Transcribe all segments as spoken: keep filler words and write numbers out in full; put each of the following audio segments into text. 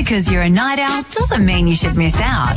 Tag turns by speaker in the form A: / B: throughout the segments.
A: because you're a night owl doesn't mean you should miss out.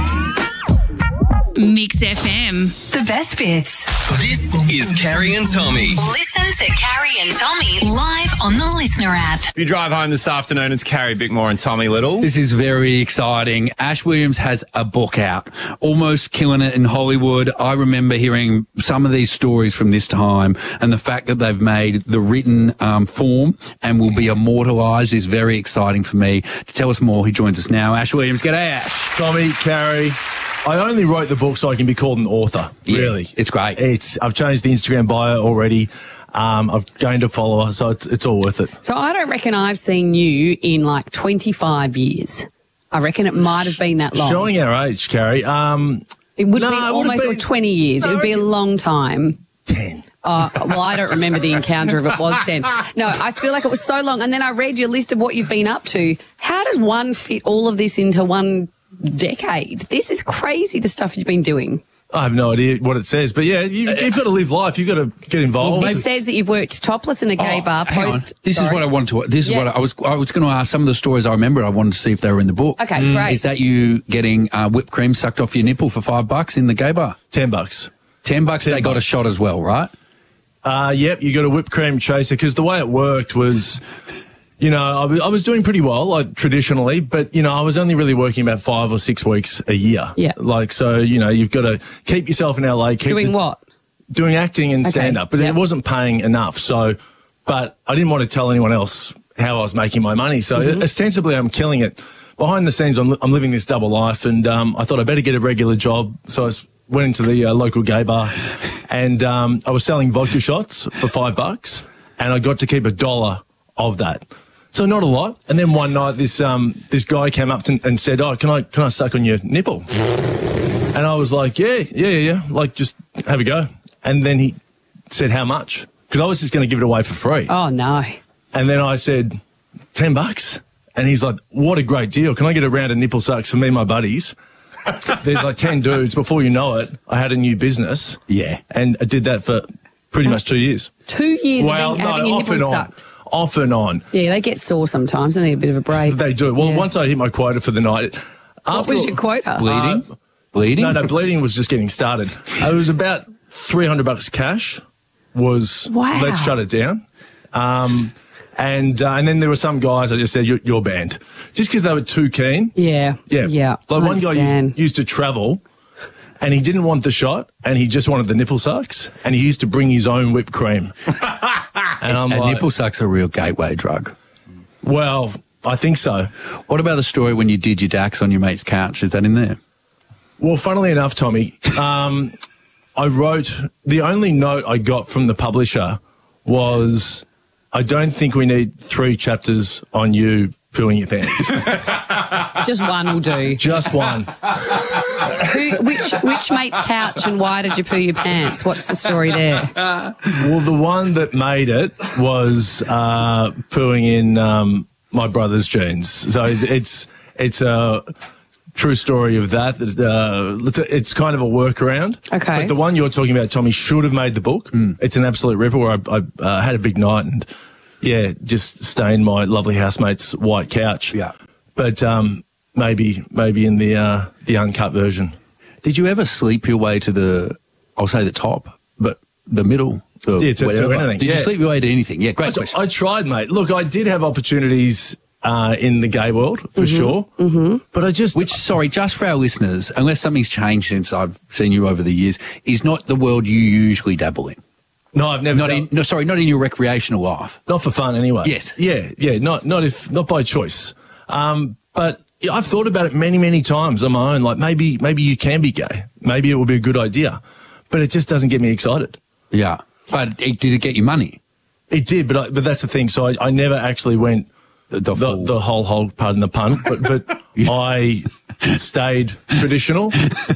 B: Mix F M.
A: The best bits.
C: This is Carrie and Tommy.
A: Listen to Carrie and Tommy live on the Listener app.
D: If you drive home this afternoon, it's Carrie Bickmore and Tommy Little.
E: This is very exciting. Ash Williams has a book out, almost killing it in Hollywood. I remember hearing some of these stories from this time, and the fact that they've made the written um, form and will be immortalised is very exciting for me. To tell us more, he joins us now. Ash Williams, g'day, Ash.
F: Tommy, Carrie. I only wrote the book so I can be called an author,
E: Yeah,
F: really.
E: it's great.
F: It's I've changed the Instagram bio already. Um, I've gained a follower, so it's, it's all worth it.
G: So I don't reckon I've seen you in like twenty-five years. I reckon it might have been that long.
F: Showing our age, Carrie. Um,
G: it would
F: no,
G: be
F: it would
G: almost
F: have been-
G: twenty years.
F: No,
G: it would be a long time.
F: ten.
G: Oh, well, I don't remember the encounter if it was ten. No, I feel like it was so long. And then I read your list of what you've been up to. How does one fit all of this into one decade? This is crazy, the stuff you've been doing.
F: I have no idea what it says, but yeah, you, you've got to live life. You've got to get involved.
G: It says that you've worked topless in a gay
E: Oh,
G: bar
E: hang on.
G: post.
E: This
G: Sorry.
E: is what I wanted to. This is
G: Yes.
E: what I was. I was going to ask some of the stories I remember. I wanted to see if they were in the book.
G: Okay, Mm. great.
E: Is that you getting uh, whipped cream sucked off your nipple for five bucks in the gay bar?
F: ten bucks.
E: Ten bucks.
F: Ten
E: they got a
F: bucks.
E: shot as well, right?
F: Uh, yep, you got a whipped cream chaser because the way it worked was, you know, I was, I was doing pretty well, like traditionally, but, you know, I was only really working about five or six weeks a year.
G: Yeah.
F: Like, so, you know, you've got to keep yourself in L A. Keep
G: Doing
F: the-
G: what?
F: Doing acting and
G: Okay.
F: stand-up, but
G: Yep.
F: it wasn't paying enough. So, but I didn't want to tell anyone else how I was making my money. So
G: Mm-hmm.
F: ostensibly I'm killing it. Behind the scenes, I'm, I'm living this double life, and um, I thought I better get a regular job. So I s- went into the uh, local gay bar, and um, I was selling vodka shots for five bucks, and I got to keep a dollar of that. So not a lot. And then one night, this um, this guy came up to, and said, "Oh, can I can I suck on your nipple?" And I was like, "Yeah, yeah, yeah, yeah. Like, just have a go." And then he said, "How much?" Because I was just going to give it away for free.
G: Oh, no.
F: And then I said, ten bucks. And he's like, "What a great deal. Can I get a round of nipple sucks for me and my buddies?" There's like ten dudes. Before you know it, I had a new business.
E: Yeah.
F: And I did that for pretty much two years.
G: Two years of being, having your
F: off and
G: nipples
F: on.
G: sucked.
F: Off and on.
G: Yeah, they get sore sometimes. They need a bit of a break.
F: They do. Well,
G: Yeah.
F: once I hit my quota for the night.
G: What was your quota?
E: Bleeding.
F: Uh,
E: Bleeding.
F: No, no, bleeding was just getting started. It was about three hundred bucks cash was,
G: Wow.
F: let's shut it down. Um, and uh, and then there were some guys I just said, you're, you're banned. Just because they were too keen.
G: Yeah.
F: Yeah.
G: Yeah.
F: Like
G: I
F: one guy
G: understand.
F: used, used to travel and he didn't want the shot and he just wanted the nipple sucks and he used to bring his own whipped cream. And I'm
E: A
F: like,
E: nipple suck's a real gateway drug.
F: well, I think so.
E: What about the story when you did your dax on your mate's couch? Is that in there?
F: Well, funnily enough, Tommy, um, I wrote, the only note I got from the publisher was, I don't think we need three chapters on you pooing your pants.
G: Just one will do.
F: Just one.
G: Who, which which mate's couch and why did you poo your pants? What's the story there?
F: Well, the one that made it was uh, pooing in um, my brother's jeans. So it's it's, it's a true story of that. Uh, it's, a, it's kind of a workaround.
G: Okay.
F: But the one you're talking about, Tommy, should have made the book. It's an absolute ripper where I, I uh, had a big night and, yeah, just stained my lovely housemate's white couch.
E: Yeah.
F: But um, maybe maybe in the uh, the uncut version.
E: Did you ever sleep your way to the, I'll say the top, but the middle? The
F: Yeah, to- to
E: whatever?
F: anything,
E: Did
F: yeah.
E: you sleep your way to anything? Yeah, great
F: I,
E: question.
F: I tried, mate. Look, I did have opportunities uh, in the gay world, for sure. Mm-hmm. But I just...
E: Which, sorry, just for our listeners, unless something's changed since I've seen you over the years, is not the world you usually dabble in.
F: No, I've never
E: Not
F: done-
E: in, no, sorry, not in your recreational life.
F: Not for fun, anyway.
E: Yes.
F: Yeah, yeah. Not not if not by choice. Um, but yeah, I've thought about it many, many times on my own. Like maybe maybe you can be gay. Maybe it would be a good idea. But it just doesn't get me excited.
E: Yeah. But it, did it get you money?
F: It did, but I, but that's the thing. So I, I never actually went
E: The, the
F: the,
E: full-
F: the whole whole pardon the pun. But but I stayed traditional.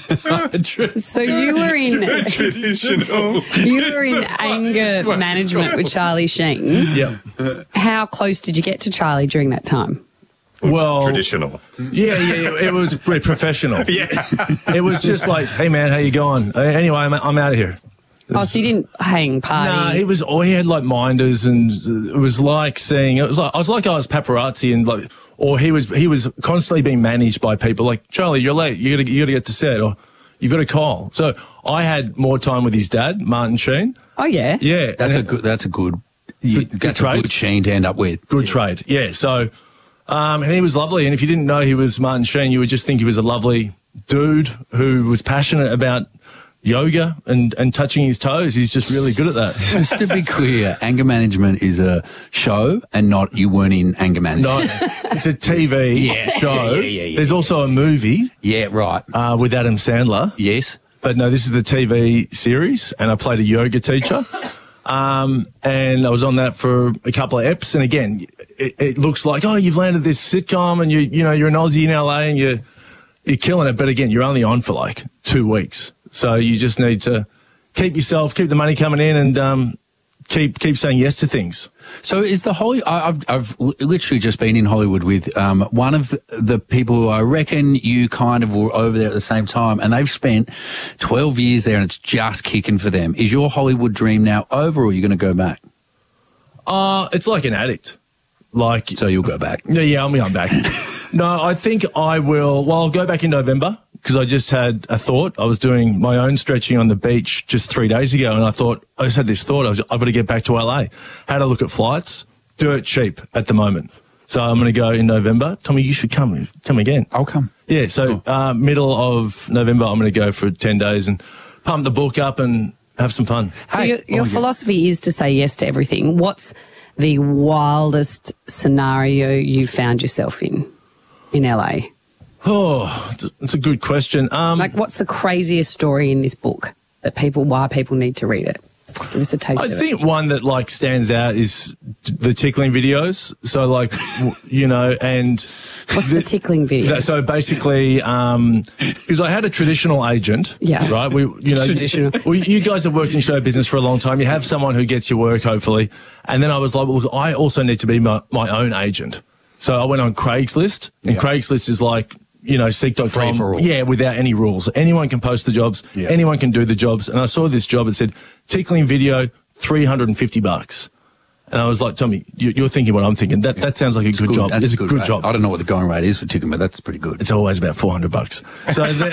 G: So you were in
D: Traditional.
G: you were in anger management with Charlie Sheen.
F: Yeah.
G: How close did you get to Charlie during that time?
F: Well,
D: Traditional.
F: yeah, yeah, yeah, it was pretty professional.
D: Yeah.
F: It was just like, hey man, how you going? Uh, Anyway, I'm I'm out of here.
G: Oh, so you didn't hang party?
F: Nah, he was. Oh, he had like minders, and it was like seeing. It was like I was like I was paparazzi, and like or he was he was constantly being managed by people like, Charlie, you're late. You got to you got to get to set, or you've got to call. So I had more time with his dad, Martin Sheen.
G: Oh yeah.
F: Yeah,
E: That's a
F: and-
E: good. That's a good. You,
F: Good-
E: that's
F: good
E: a
F: trade.
E: good Sheen to end up with.
F: Good trade, yeah. So, um, and he was lovely. And if you didn't know he was Martin Sheen, you would just think he was a lovely dude who was passionate about yoga and, and touching his toes. He's just really good at that.
E: Just to be clear, Anger Management is a show, and not you weren't in Anger Management.
F: No, it's a T V
E: Yeah.
F: show.
E: Yeah, yeah, yeah,
F: There's also a movie
E: Yeah, right.
F: uh, with Adam Sandler.
E: Yes.
F: But no, this is the T V series, and I played a yoga teacher. Um, and I was on that for a couple of eps. And again, it, it looks like, oh, you've landed this sitcom and you, you know, you're an Aussie in L A and you're, you're killing it. But again, you're only on for like two weeks. So you just need to keep yourself, keep the money coming in and, um, keep, keep saying yes to things.
E: So is the Holly? I- I've I've literally just been in Hollywood with um, one of the people who I reckon you kind of were over there at the same time, and they've spent twelve years there, and it's just kicking for them. Is your Hollywood dream now over, or are you going to go back?
F: Uh, it's like an addict. Like,
E: So you'll go back.
F: yeah, yeah, I'm, I'm back. No, I think I will. Well, I'll go back in November because I just had a thought. I was doing my own stretching on the beach just three days ago, and I thought I just had this thought. I was, I've got to get back to L A. Had a look at flights. Dirt cheap at the moment, so I'm going to go in November. Tommy, you should come. Come again.
E: I'll come.
F: Yeah. So uh, middle of November, I'm going to go for ten days and pump the book up and have some fun.
G: So
E: Hey,
G: your, your
E: oh, yeah.
G: philosophy is to say yes to everything. What's the wildest scenario you found yourself in in L A?
F: Oh, it's a, it's a good question. Um,
G: Like, what's the craziest story in this book that people, why people need to read it? Give us a taste
F: I
G: of
F: think one that like stands out is t- the tickling videos. So like, w- you know, and
G: it. What's the tickling video?
F: that, so basically, um, because I had a traditional agent,
G: Yeah.
F: right? We, you know,
G: Traditional.
F: Well, you guys have worked in show business for a long time. You have someone who gets your work, hopefully. And then I was like, well, look, I also need to be my, my own agent. So I went on Craigslist, and
E: Yeah.
F: Craigslist is like, you know, seek dot com.
E: Free for all.
F: Yeah, without any rules. Anyone can post the jobs.
E: Yeah.
F: Anyone can do the jobs. And I saw this job. It said tickling video, three hundred fifty bucks. And I was like, Tommy, you, you're thinking what I'm thinking. That that sounds like a good, job.
E: That's
F: It's a good,
E: rate.
F: job.
E: I don't know what the going rate is for tickling, but that's pretty good.
F: It's always about four hundred bucks. So then,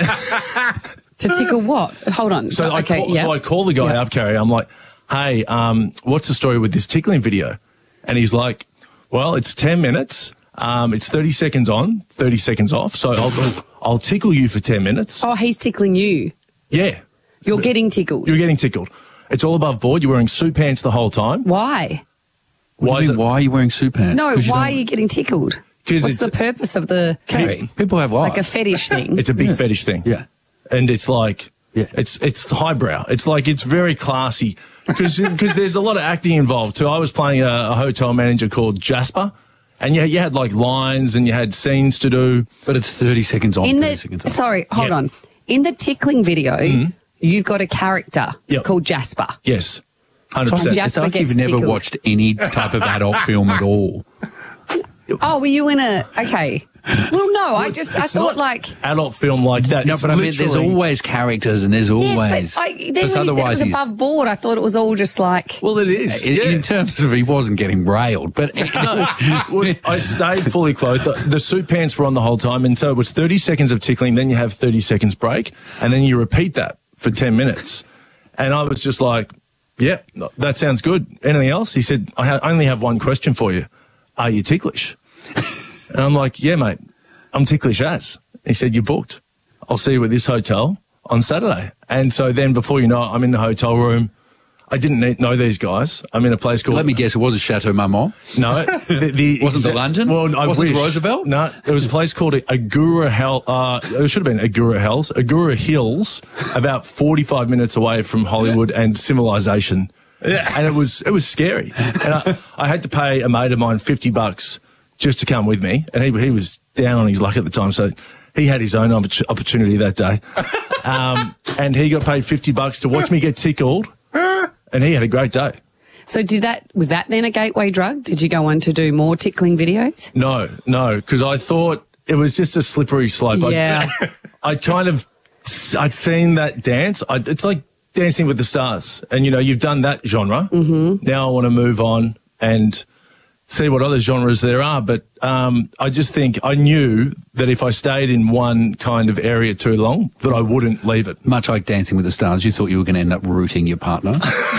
G: to tickle what? Hold on.
F: so, I
G: okay,
F: call,
G: yeah.
F: so I call the guy
G: Yeah.
F: up, Carrie. I'm like, hey, um, what's the story with this tickling video? And he's like, well, it's ten minutes. Um, it's thirty seconds on, thirty seconds off. So I'll, I'll tickle you for ten minutes.
G: Oh, he's tickling you.
F: Yeah.
G: You're getting tickled.
F: You're getting tickled. It's all above board. You're wearing suit pants the whole time.
G: Why?
E: Why,
F: is
E: is it, why are you wearing suit pants?
G: No,
E: 'Cause you
G: why are
E: don't-
G: you getting tickled?
F: 'Cause
G: What's
F: it's-
G: the purpose of the
E: Carrie, people have lives.
G: like a fetish thing?
F: It's a big fetish thing.
E: Yeah.
F: And it's like,
E: Yeah.
F: it's it's highbrow. It's like, it's very classy because there's a lot of acting involved too. I was playing a, a hotel manager called Jasper, and you, you had like lines and you had scenes to do.
E: But it's thirty seconds on,
G: In
E: thirty
G: the
E: seconds off.
G: sorry, hold
F: Yeah.
G: on. In the tickling video, you've got a character
F: Yep.
G: called Jasper.
F: Yes, hundred
E: It's
F: percent.
G: Jasper
E: like you've
G: gets
E: never
G: tickled.
E: watched any type of adult film at all.
G: Oh, were you in a okay? Well, no, I just I
F: It's
G: thought
F: not
G: like
F: adult film like that.
E: No,
F: It's
E: but I mean, there's
F: literally-
E: always characters and there's
G: yes,
E: always.
G: but I, then when
E: because
G: you said it
E: otherwise
G: was
E: he's-
G: above board, I thought it was all just like
F: Well, it is.
E: in,
F: yeah.
E: in terms of he wasn't getting railed, but
F: No, well, I stayed fully clothed. The, the suit pants were on the whole time, and so it was thirty seconds of tickling. Then you have thirty seconds break, and then you repeat that for ten minutes. And I was just like, "Yeah, that sounds good." Anything else? He said, "I ha- only have one question for you. Are you ticklish?" And I'm like, "Yeah, mate, I'm ticklish as." He said, "You booked. I'll see you at this hotel on Saturday." And so then, before you know it, I'm in the hotel room. I didn't ne- know these guys. I'm in a place called.
E: let me guess, it was a Chateau Marmont.
F: No, the, the
E: Wasn't the London?
F: Well, I
E: Wasn't the
F: wish.
E: Roosevelt?
F: No, there was a place called Agura Hell. Uh, it should have been Agura Hills. Agura Hills, about forty-five minutes away from Hollywood and civilization. Yeah, and it was it was scary. And I, I had to pay a mate of mine fifty bucks just to come with me, and he he was down on his luck at the time, so he had his own oppor- opportunity that day. Um, and he got paid fifty bucks to watch me get tickled, and he had a great day.
G: so. Did that was that then a gateway drug? Did you go on to do more tickling videos?
F: No, no, because I thought it was just a slippery slope.
G: Yeah.
F: I, I'd kind of, I'd seen that dance. I, it's like Dancing with the Stars. And, you know, you've done that genre. Mm-hmm. Now I want to move on and see what other genres there are. But um, I just think I knew that if I stayed in one kind of area too long, that I wouldn't leave it.
E: Much like Dancing with the Stars, you thought you were going to end up rooting your partner.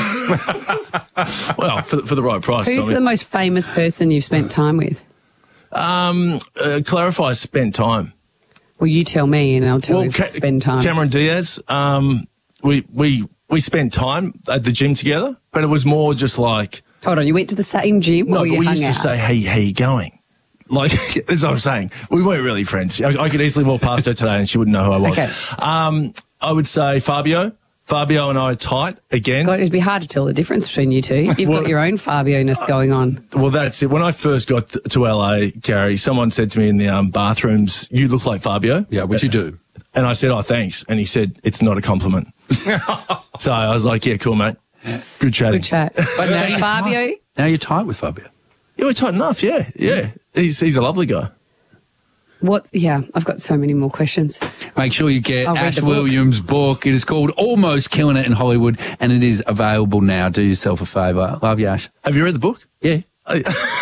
F: Well, for, for the right price.
G: Who's
F: Tommy.
G: the most famous person you've spent time with?
F: Um, uh, clarify spent time.
G: Well, you tell me, and I'll tell
F: Well,
G: you if
F: Ca-
G: it's spend time.
F: Cameron Diaz, um, we, we, we spent time at the gym together, but it was more just like...
G: Hold on, you went to the same gym
F: No,
G: or you
F: we
G: hung
F: used
G: out?
F: to say, hey, how you going? Like, that's what I'm saying. We weren't really friends. I, I could easily walk past her today and she wouldn't know who I was.
G: Okay.
F: Um, I would say Fabio. Fabio and I are tight again.
G: God, it'd be hard to tell the difference between you two. You've
F: Well-
G: got your own Fabio-ness going on.
F: Well, that's it. When I first got th- to L A, Gary, someone said to me in the um, bathrooms, you look like Fabio.
E: Yeah, which you do.
F: And I said, oh, thanks. And he said, it's not a compliment. So I was like, yeah, cool, mate. Good chatting.
G: Good chat. But so
E: now you're
G: Fabio,
E: tight. Now you're tight with Fabio.
F: Yeah, we're tight enough, yeah. Yeah. He's, he's a lovely guy.
G: what? Yeah, I've got so many more questions.
E: Make sure you get
G: I'll read
E: Ash
G: the book.
E: Williams' book. It is called Almost Killing It in Hollywood, and it is available now. Do yourself a favour. Love you, Ash.
F: Have you read the book?
E: Yeah.